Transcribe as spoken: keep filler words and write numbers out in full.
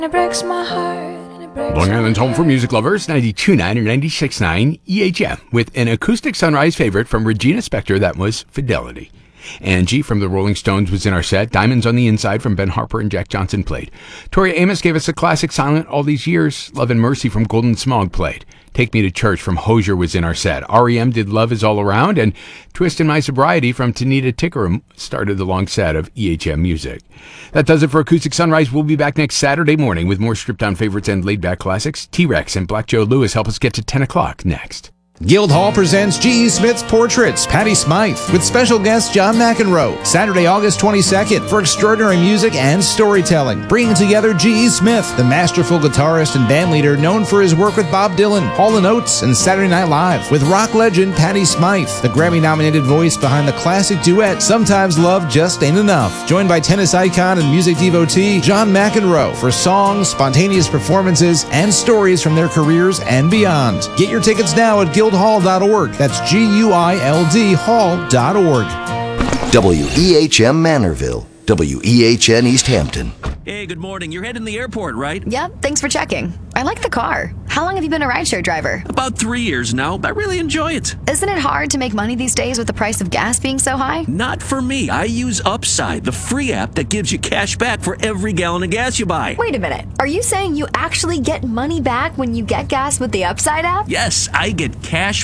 It breaks my heart. And it breaks Long Island's home for music lovers, ninety-two point nine or ninety-six point nine E H M, with an acoustic sunrise favorite from Regina Spektor, that was Fidelity. Angie from the Rolling Stones was in our set. Diamonds on the Inside from Ben Harper and Jack Johnson played. Tori Amos gave us a classic Silent All These Years. Love and Mercy from Golden Smog played. Take Me to Church from Hozier was in our set. R E M did Love Is All Around, and Twist in My Sobriety from Tanita Tikaram started the long set of E H M music. That does it for Acoustic Sunrise. We'll be back next Saturday morning with more stripped-down favorites and laid-back classics. T-Rex and Black Joe Lewis help us get to ten o'clock next. Guildhall presents G E. Smith's Portraits, Patti Smythe, with special guest John McEnroe, Saturday, August twenty-second, for extraordinary music and storytelling, bringing together G E. Smith, the masterful guitarist and bandleader known for his work with Bob Dylan, Hall and Oates, and Saturday Night Live, with rock legend Patti Smythe, the Grammy-nominated voice behind the classic duet Sometimes Love Just Ain't Enough, joined by tennis icon and music devotee John McEnroe for songs, spontaneous performances, and stories from their careers and beyond. Get your tickets now at guildhall dot org. That's G U I L D hall dot org. W E H M Manorville, W E H N East Hampton. Hey, good morning. You're heading to the airport, right? Yep, thanks for checking. I like the car. How long have you been a rideshare driver? About three years now. I really enjoy it. Isn't it hard to make money these days with the price of gas being so high? Not for me. I use Upside, the free app that gives you cash back for every gallon of gas you buy. Wait a minute. Are you saying you actually get money back when you get gas with the Upside app? Yes, I get cash